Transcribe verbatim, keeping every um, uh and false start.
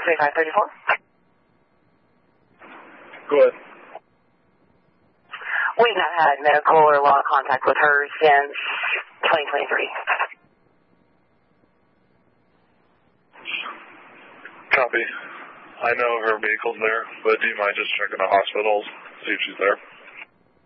twenty-five thirty-four. Go ahead. We've not had medical or law contact with her since twenty twenty-three. Copy. I know her vehicle's there, but do you mind just checking the hospitals, see if she's there?